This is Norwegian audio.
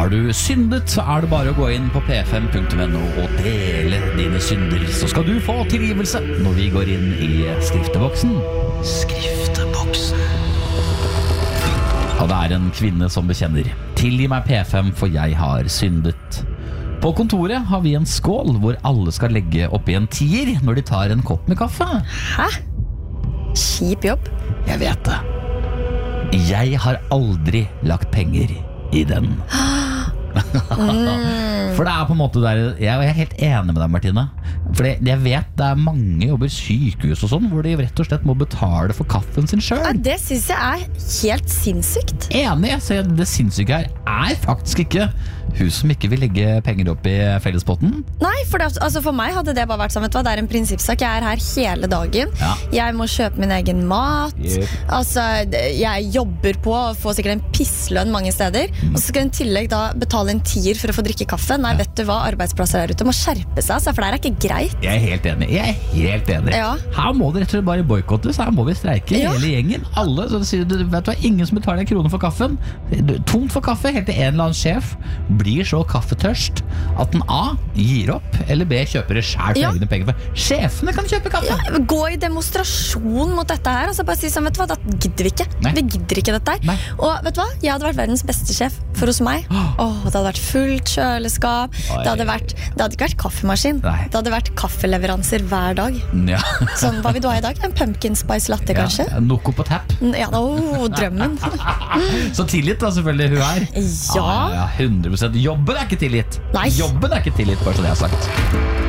Har du syndet, så det bare å gå inn på p5.no og dele dine synder. Så skal du få tilgivelse når vi går inn i skrifteboksen. Skrifteboksen. Og det en kvinne som bekjenner. Tilgi meg P5, for jeg har syndet. På kontoret har vi en skål hvor alle skal legge oppi en 10 når de tar en kopp med kaffe. Hæ? Kjip jobb. Jeg vet det. Jeg har aldri lagt penger i den. For det på en måte der, jeg helt enig med deg, Martine. For jeg vet det mange jobber sykehus og sånn, hvor de rett og slett må betale for kaffen sin selv. Ja, det synes jeg helt sinnssykt. Enig, så det sinnssyke her faktisk ikke hun som ikke vil legge penger opp i fellespotten. Nei, for, for meg hadde det bare vært sammen. Det en prinsippsak. Jeg her hele dagen. Ja. Jeg må kjøpe min egen mat. Yep. Jeg jobber på og får sikkert en pisslønn mange steder. Og så skal jeg i tillegg da betale en 10 for å få drikke kaffe. Nei, vet du hva? Arbeidsplasser her ute må skjerpe seg, for det ikke greit. Jeg helt enig. Ja. Her må det rett og slett bare boykottes. Her må vi streike hele gjengen. Alle, så sier du, vet du hva, ingen som betaler en krone for kaffen. Tomt for kaffe, helt til en eller annen sjef blir så kaffetørst at den A gir opp, eller B kjøper det selv for egne penger. For sjefene kan kjøpe kaffe. Ja, gå i demonstrasjon mot dette her. Bare si sånn, vet du hva, da gidder vi ikke. Nei. Vi gidder ikke dette her. Nei. Og vet du hva, jeg hadde vært verdens beste sjef for hos meg. Det hadde vært fullt kjøleskap. Det hadde ikke vært kaffemaskin. Nei. Det hadde vært kaffeleveranser hver dag. Ja. Sånn, hva vil du ha i dag? En pumpkin spice latte, kanskje? Noco på tap. Ja, drømmen. Så tillit da, selvfølgelig, hun her. Ja. 100%. Jobben ikke tillit. Nei. Jobben ikke tillit, bare så det sagt.